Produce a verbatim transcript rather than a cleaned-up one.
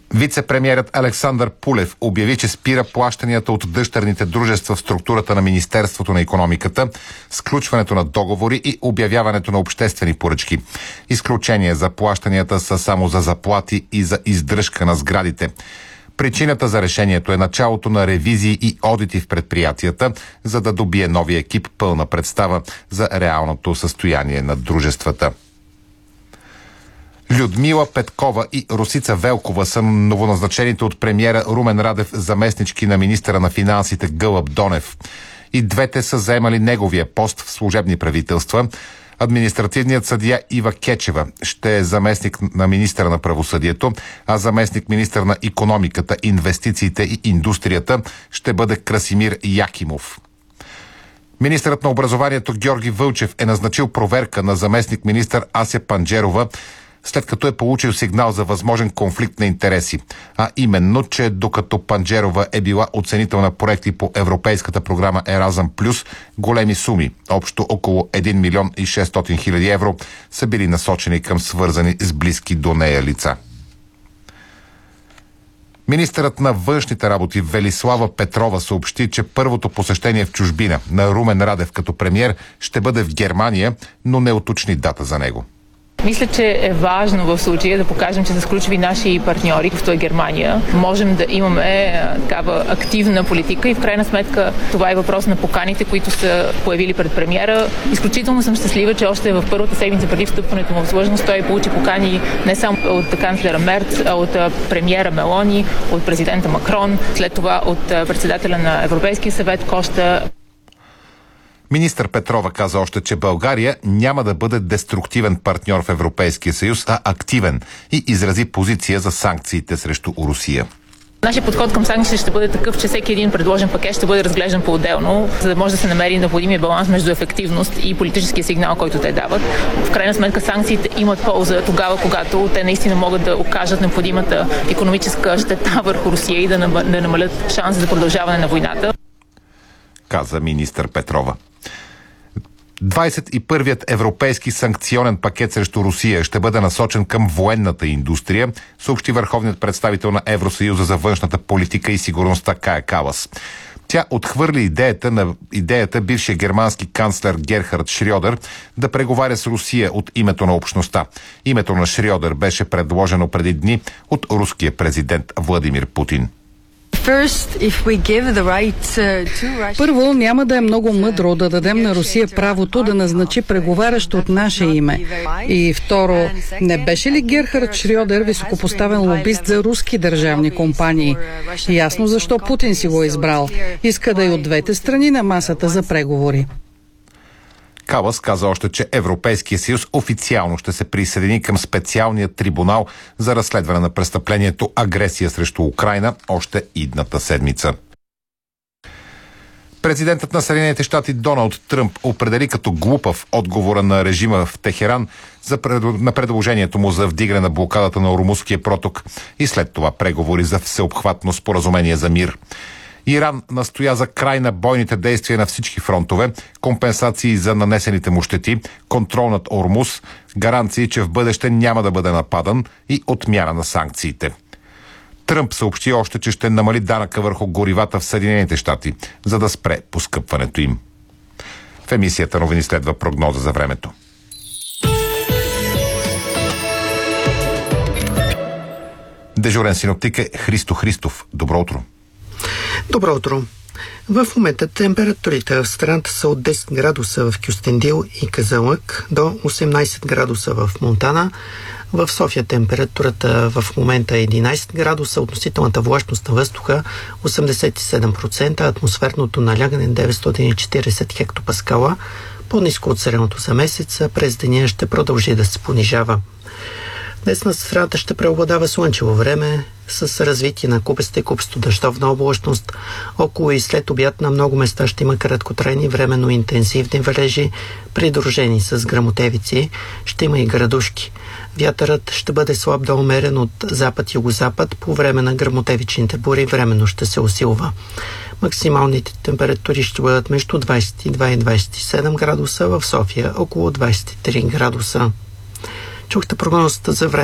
Вице-премиерът Александър Пулев обяви, че спира плащанията от дъщерните дружества в структурата на Министерството на икономиката, сключването на договори и обявяването на обществени поръчки. Изключение за плащанията са само за заплати и за издръжка на сградите. Причината за решението е началото на ревизии и одити в предприятията, за да добие новия екип пълна представа за реалното състояние на дружествата. Людмила Петкова и Росица Велкова са новоназначените от премиера Румен Радев заместнички на министъра на финансите Гълъб Донев. И двете са заемали неговия пост в служебни правителства. Административният съдия Ива Кечева ще е заместник на министъра на правосъдието, а заместник министър на икономиката, инвестициите и индустрията ще бъде Красимир Якимов. Министърът на образованието Георги Вълчев е назначил проверка на заместник министър Ася Панджерова, след като е получил сигнал за възможен конфликт на интереси. А именно, че докато Панджерова е била оценител на проекти по европейската програма Еразъм Плюс, големи суми, общо около един милион и шестстотин хиляди евро, са били насочени към свързани с близки до нея лица. Министърът на външните работи Велислава Петрова съобщи, че първото посещение в чужбина на Румен Радев като премиер ще бъде в Германия, но не уточни дата за него. Мисля, че е важно в случая да покажем, че с ключови наши партньори, в той Германия, можем да имаме такава активна политика и в крайна сметка това е въпрос на поканите, които са появили пред премиера. Изключително съм щастлива, че още в първата седмица преди встъпването му в длъжност той получи покани не само от канцлера Мерц, а от премиера Мелони, от президента Макрон, след това от председателя на Европейския съвет Коща. Министър Петрова каза още, че България няма да бъде деструктивен партньор в Европейския съюз, а активен и изрази позиция за санкциите срещу Русия. Нашия подход към санкциите ще бъде такъв, че всеки един предложен пакет ще бъде разглеждан по-отделно, за да може да се намери необходимия баланс между ефективност и политическия сигнал, който те дават. В крайна сметка санкциите имат полза тогава, когато те наистина могат да окажат необходимата икономическа щета върху Русия и да намалят шанс за продължаване на войната, каза министър Петрова. двадесет и първият европейски санкционен пакет срещу Русия ще бъде насочен към военната индустрия, съобщи върховният представител на Евросъюза за външната политика и сигурността Кая Калас. Тя отхвърли идеята на идеята бившия германски канцлер Герхард Шрьодер да преговаря с Русия от името на общността. Името на Шрьодер беше предложено преди дни от руския президент Владимир Путин. Първо, няма да е много мъдро да дадем на Русия правото да назначи преговарящ от наше име. И второ, не беше ли Герхард Шрьодер високопоставен лобист за руски държавни компании? Ясно защо Путин си го е избрал. Иска да е от двете страни на масата за преговори. Калас каза още, че Европейския съюз официално ще се присъедини към специалния трибунал за разследване на престъплението агресия срещу Украйна още идната седмица. Президентът на Съединените щати Доналд Тръмп определи като глупав отговора на режима в Техеран за пред... на предложението му за вдигане на блокадата на Ормузския проток и след това преговори за всеобхватно споразумение за мир. Иран настоя за край на бойните действия на всички фронтове, компенсации за нанесените му щети, контрол над Ормуз, гаранции, че в бъдеще няма да бъде нападан и отмяна на санкциите. Тръмп съобщи още, че ще намали данъка върху горивата в Съединените щати, за да спре поскъпването им. В емисията новини следва прогноза за времето. Дежурен синоптик е Христо Христов. Добро утро. Добро утро. В момента температурите в страната са от десет градуса в Кюстендил и Казанлък до осемнадесет градуса в Монтана. В София температурата в момента е единадесет градуса, относителната влажност на въздуха осемдесет и седем процента, атмосферното налягане деветстотин и четиридесет хектопаскала. По-ниско от средното за месеца, през деня ще продължи да се понижава. Днес на страната ще преобладава слънчево време с развитие на купеста и купесто дъждовна облачност. Около и след обяд на много места ще има краткотрайни временно интензивни валежи, придружени с гръмотевици. Ще има и градушки. Вятърът ще бъде слаб до умерен от запад-югозапад. По време на гръмотевичните бури временно ще се усилва. Максималните температури ще бъдат между двадесет и два и двадесет и седем градуса, в София около двадесет и три градуса. Чухте прогнозата за време.